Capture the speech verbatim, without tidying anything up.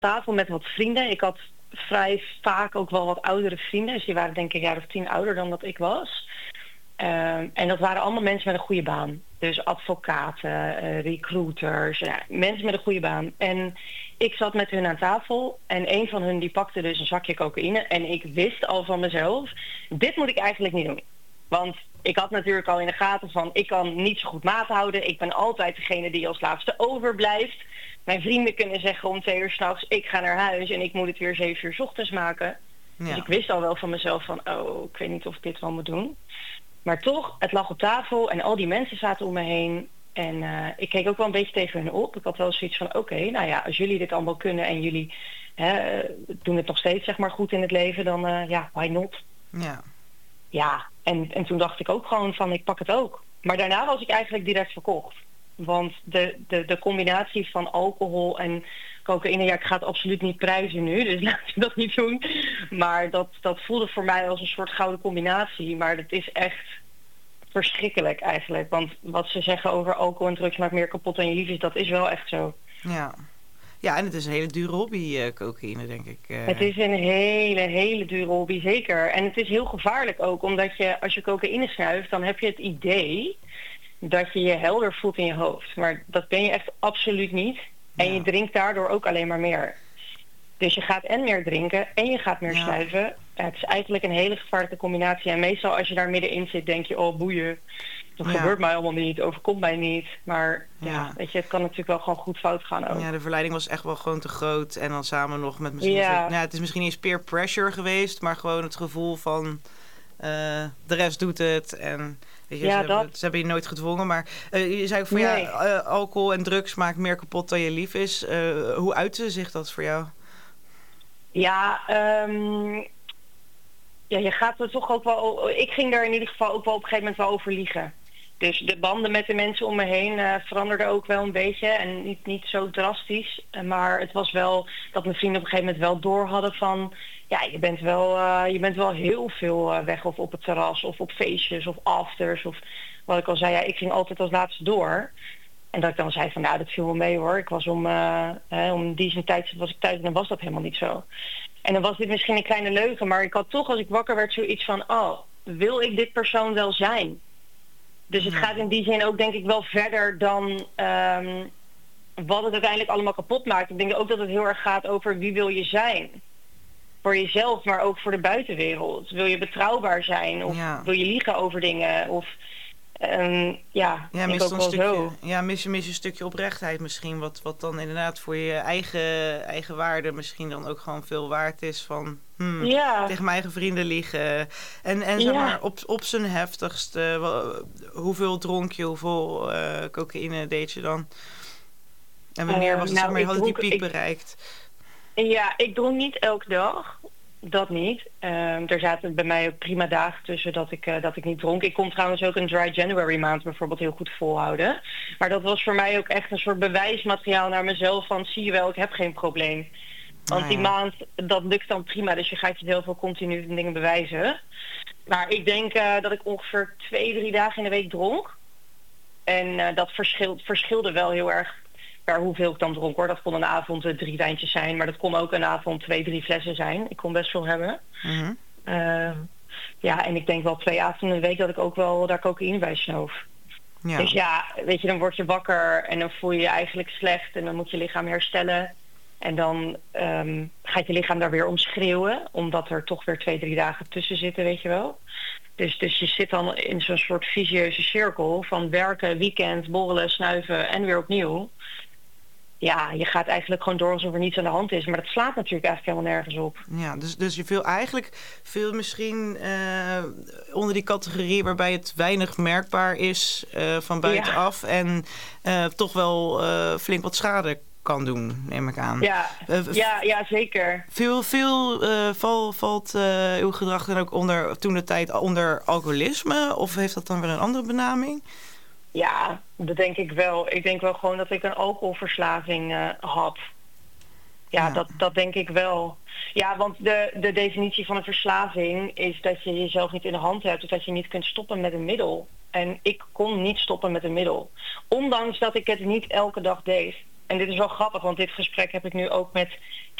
tafel met wat vrienden. Ik had vrij vaak ook wel wat oudere vrienden. Dus die waren denk ik een jaar of tien ouder dan dat ik was. Um, en dat waren allemaal mensen met een goede baan. Dus advocaten, uh, recruiters, ja, mensen met een goede baan. En ik zat met hun aan tafel en een van hun die pakte dus een zakje cocaïne. En ik wist al van mezelf, dit moet ik eigenlijk niet doen. Want ik had natuurlijk al in de gaten van, ik kan niet zo goed maat houden. Ik ben altijd degene die als laatste overblijft. Mijn vrienden kunnen zeggen om twee uur 's nachts, ik ga naar huis en ik moet het weer zeven uur 's ochtends maken. Ja. Dus ik wist al wel van mezelf van, oh, ik weet niet of ik dit wel moet doen. Maar toch, het lag op tafel en al die mensen zaten om me heen. En uh, ik keek ook wel een beetje tegen hun op. Ik had wel zoiets van, oké, okay, nou ja, als jullie dit allemaal kunnen en jullie hè, doen het nog steeds zeg maar goed in het leven, dan uh, ja, why not? Ja. Ja, en, en toen dacht ik ook gewoon van, ik pak het ook. Maar daarna was ik eigenlijk direct verkocht. Want de, de, de combinatie van alcohol en cocaïne, ja, ik ga het absoluut niet prijzen nu, dus laten we dat niet doen. Maar dat, dat voelde voor mij als een soort gouden combinatie. Maar dat is echt verschrikkelijk eigenlijk. Want wat ze zeggen over alcohol en drugs maakt meer kapot dan je lief is, dat is wel echt zo. Ja, ja, en het is een hele dure hobby, uh, cocaïne, denk ik. Uh... Het is een hele, hele dure hobby, zeker. En het is heel gevaarlijk ook, omdat je, als je cocaïne snuift, dan heb je het idee dat je je helder voelt in je hoofd. Maar dat ben je echt absoluut niet. En ja. Je drinkt daardoor ook alleen maar meer. Dus je gaat en meer drinken en je gaat meer ja. snuiven. Het is eigenlijk een hele gevaarlijke combinatie. En meestal als je daar middenin zit, denk je, oh boeien. Dat ja. gebeurt mij allemaal niet, overkomt mij niet. Maar ja. ja, weet je, het kan natuurlijk wel gewoon goed fout gaan ook. Ja, de verleiding was echt wel gewoon te groot. En dan samen nog met misschien... Ja. Soort, nou, het is misschien niet eens peer pressure geweest, maar gewoon het gevoel van uh, de rest doet het. En weet je, ja, ze, dat... hebben, ze hebben je nooit gedwongen. Maar uh, je zei ook van nee. ja, uh, alcohol en drugs maakt meer kapot dan je lief is. Uh, hoe uitte zich dat voor jou? Ja, um, ja, je gaat er toch ook wel... Ik ging daar in ieder geval ook wel op een gegeven moment wel over liegen. Dus de banden met de mensen om me heen uh, veranderden ook wel een beetje. En niet, niet zo drastisch. Maar het was wel dat mijn vrienden op een gegeven moment wel door hadden van... Ja, je bent wel, uh, je bent wel heel veel uh, weg of op het terras of op feestjes of afters. Of wat ik al zei, ja, ik ging altijd als laatste door. En dat ik dan zei van, nou, dat viel wel mee hoor. Ik was om, uh, hè, om die tijd was ik thuis en dan was dat helemaal niet zo. En dan was dit misschien een kleine leugen. Maar ik had toch, als ik wakker werd, zoiets van... Oh, wil ik dit persoon wel zijn? Dus het gaat in die zin ook denk ik wel verder dan um, wat het uiteindelijk allemaal kapot maakt. Ik denk ook dat het heel erg gaat over wie wil je zijn. Voor jezelf, maar ook voor de buitenwereld. Wil je betrouwbaar zijn? Of ja. wil je liegen over dingen? Of um, ja, ja, mis mis ook een wel stukje, zo. Ja, mis je mis een stukje oprechtheid misschien. Wat, wat dan inderdaad voor je eigen, eigen waarde misschien dan ook gewoon veel waard is van... Hmm, ja. tegen mijn eigen vrienden liegen. En, en zeg ja. maar, op, op zijn heftigste, wel, hoeveel dronk je, hoeveel uh, cocaïne deed je dan? En wanneer was het, uh, nou, zeg maar, had het die piek ik, bereikt? Ja, ik dronk niet elke dag. Dat niet. Um, er zaten bij mij ook prima dagen tussen dat ik, uh, dat ik niet dronk. Ik kon trouwens ook een dry January maand bijvoorbeeld heel goed volhouden. Maar dat was voor mij ook echt een soort bewijsmateriaal naar mezelf van... zie je wel, ik heb geen probleem. Want die maand, dat lukt dan prima. Dus je gaat je heel veel continu dingen bewijzen. Maar ik denk uh, dat ik ongeveer twee, drie dagen in de week dronk. En uh, dat verschil, verschilde wel heel erg per hoeveel ik dan dronk hoor. Dat kon een avond uh, drie wijntjes zijn. Maar dat kon ook een avond twee, drie flessen zijn. Ik kon best veel hebben. Mm-hmm. Uh, ja, en ik denk wel twee avonden in de week dat ik ook wel daar cocaïne bij snoof. Ja. Dus ja, weet je, dan word je wakker en dan voel je je eigenlijk slecht. En dan moet je lichaam herstellen. En dan um, gaat je lichaam daar weer om schreeuwen. Omdat er toch weer twee, drie dagen tussen zitten, weet je wel. Dus, dus je zit dan in zo'n soort visieuze cirkel van werken, weekend, borrelen, snuiven en weer opnieuw. Ja, je gaat eigenlijk gewoon door alsof er niets aan de hand is. Maar dat slaat natuurlijk eigenlijk helemaal nergens op. Ja, dus, dus je viel eigenlijk veel misschien uh, onder die categorie waarbij het weinig merkbaar is uh, van buitenaf. Ja. En uh, toch wel uh, flink wat schade kan doen, neem ik aan. Ja, uh, ja, ja zeker. Veel, veel uh, val, valt uh, uw gedrag dan ook onder toen de tijd onder alcoholisme? Of heeft dat dan weer een andere benaming? Ja, dat denk ik wel. Ik denk wel gewoon dat ik een alcoholverslaving uh, had. Ja, ja. Dat, dat denk ik wel. Ja, want de, de definitie van een verslaving is dat je jezelf niet in de hand hebt. Of dat je niet kunt stoppen met een middel. En ik kon niet stoppen met een middel. Ondanks dat ik het niet elke dag deed. en dit is wel grappig, want dit gesprek heb ik nu ook met